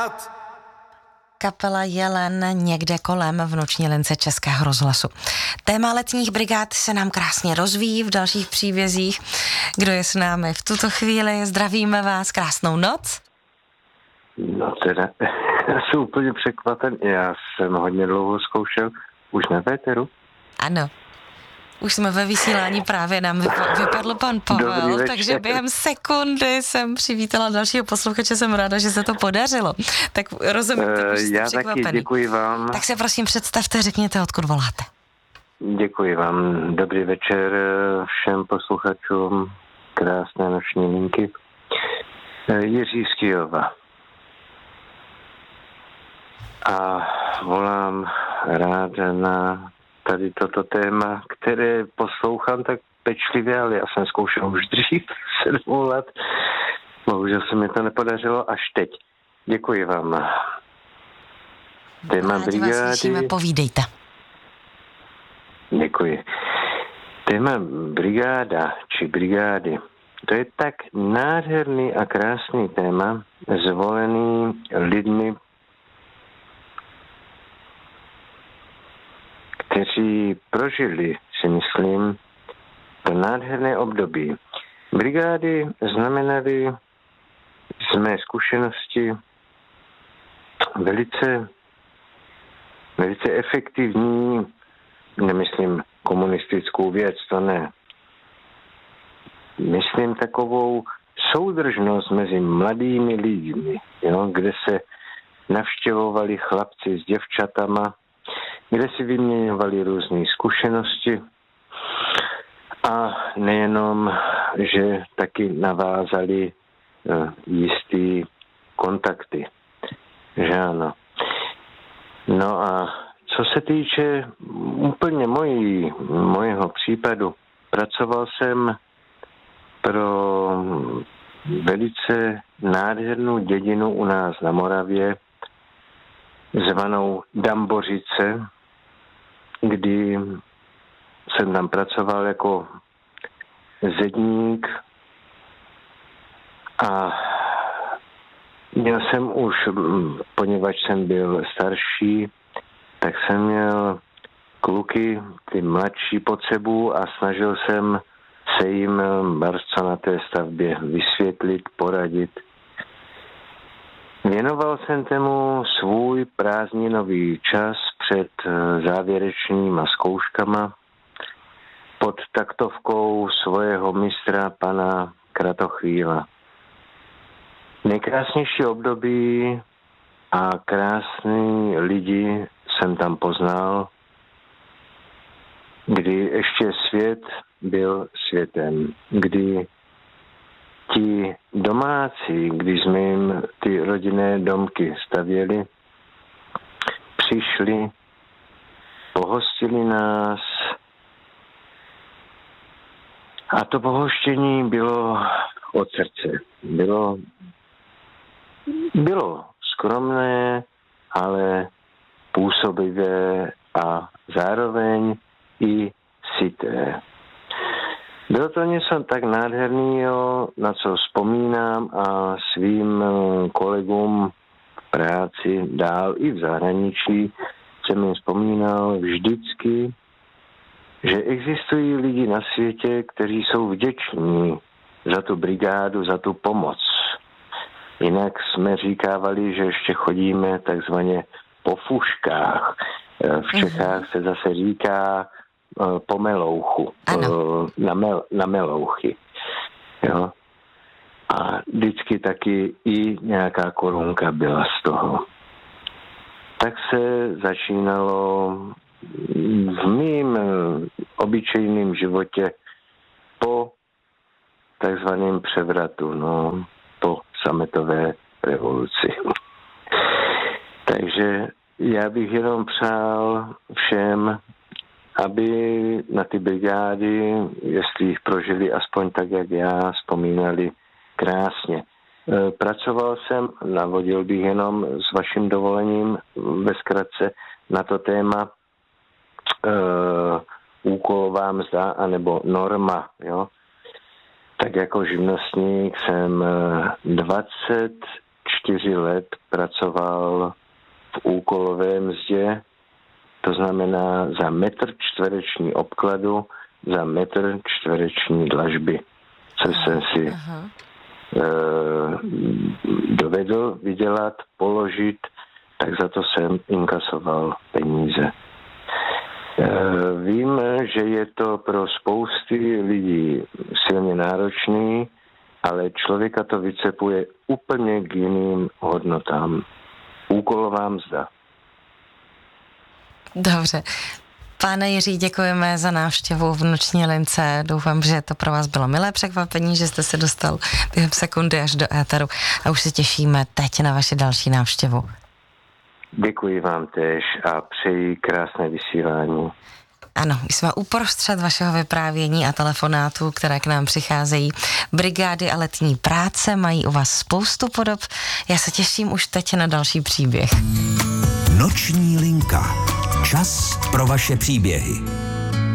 Kapela Jelen někde kolem v noční lince Českého rozhlasu. Téma letních brigád se nám krásně rozvíjí v dalších příbězích. Kdo je s námi v tuto chvíli? Zdravíme vás, krásnou noc. No teda, já jsem úplně překvapen. Já jsem hodně dlouho zkoušel už na véteru. Ano. Už jsme ve vysílání, právě nám vypadl pan Pavel, takže během sekundy jsem přivítala dalšího posluchače, jsem ráda, že se to podařilo. Tak rozumím, tak už jste já překvapený. taky, děkuji vám. Tak se prosím představte, řekněte, odkud voláte. Děkuji vám. Dobrý večer všem posluchačům krásné noční linky. Jiří z Kyjova. A volám rád na tady toto téma, které poslouchám tak pečlivě, ale já jsem zkoušel už dřív 7 let. Bohužel se mi to nepodařilo až teď. Děkuji vám. Téma brigády. Vás slyšíme, povídejte. Děkuji. Téma brigáda či brigády, to je tak nádherný a krásný téma, zvolený lidmi, kteří prožili, si myslím, to nádherné období. Brigády znamenaly z mé zkušenosti velice efektivní, nemyslím komunistickou věc, to ne. Myslím takovou soudržnost mezi mladými lidmi, jo, kde se navštěvovali chlapci s děvčatama, kde si vyměňovali různé zkušenosti a nejenom, že taky navázali jistý kontakty. Že ano. No a co se týče úplně mojeho případu, pracoval jsem pro velice nádhernou dědinu u nás na Moravě, zvanou Dambořice, kdy jsem tam pracoval jako zedník a měl jsem už, poněvadž jsem byl starší, tak jsem měl kluky, ty mladší pod sebou a snažil jsem se jim co na té stavbě vysvětlit, poradit. Věnoval jsem tomu svůj prázdninový čas před závěrečnýma zkouškama pod taktovkou svého mistra pana Kratochvíla. Nejkrásnější období a krásný lidi jsem tam poznal, kdy ještě svět byl světem, kdy ti domácí, když jsme jim ty rodinné domky stavěli, přišli, pohostili nás a to pohoštění bylo od srdce. Bylo skromné, ale působivé a zároveň i syté. Bylo to něco tak nádherného, na co vzpomínám a svým kolegům v práci dál i v zahraničí jsem jim vzpomínal vždycky, že existují lidi na světě, kteří jsou vděční za tu brigádu, za tu pomoc. Jinak jsme říkávali, že ještě chodíme takzvaně po fuškách. V Čechách se zase říká po melouchu, na melouchy. Jo? A vždycky taky i nějaká korunka byla z toho. Tak se začínalo v mým obyčejném životě po takzvaném převratu, po sametové revoluci. Takže já bych jenom přál všem, aby na ty brigády, jestli jich prožili aspoň tak, jak já, vzpomínali krásně. Pracoval jsem, navodil bych jenom s vaším dovolením ve zkratce na to téma úkolová mzda anebo norma. Jo? Tak jako živnostník jsem 24 4 let pracoval v úkolové mzdě, to znamená za metr čtvereční obkladu, za metr čtvereční dlažby, což jsem si dovedl vydělat, položit, tak za to jsem inkasoval peníze. Vím, že je to pro spousty lidí silně náročný, ale člověka to vycepuje úplně k jiným hodnotám. Úkolová mzda. Dobře. Pane Jiří, děkujeme za návštěvu v Noční lince. Doufám, že to pro vás bylo milé překvapení, že jste se dostal během sekundy až do éteru a už se těšíme teď na vaši další návštěvu. Děkuji vám též a přeji krásné vysílání. Ano, jsme uprostřed vašeho vyprávění a telefonátů, které k nám přicházejí. Brigády a letní práce mají u vás spoustu podob. Já se těším už teď na další příběh. Noční linka. Čas pro vaše příběhy.